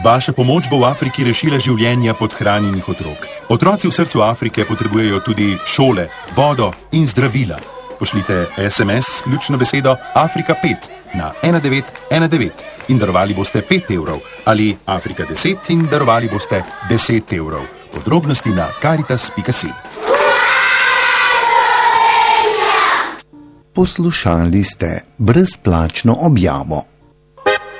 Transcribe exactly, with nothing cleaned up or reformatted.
Vaša pomoč bo v Afriki rešila življenja podhranjenih otrok. Otroci v srcu Afrike potrebujejo tudi šole, vodo in zdravila. Pošljite es em es s ključno besedo Afrika pet na ena devet ena devet in darovali boste pet evrov ali Afrika deset in darovali boste deset evrov. Podrobnosti na karitas pika si. Poslušali ste brezplačno objavo.